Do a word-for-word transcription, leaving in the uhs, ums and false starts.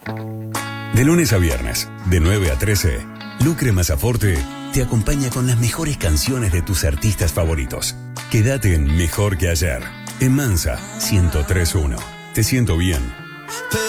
De lunes a viernes, de nueve a trece, Lucre Mazzaforte te acompaña con las mejores canciones de tus artistas favoritos. Quédate en Mejor que Ayer, en Mansa ciento tres punto uno. Te siento bien.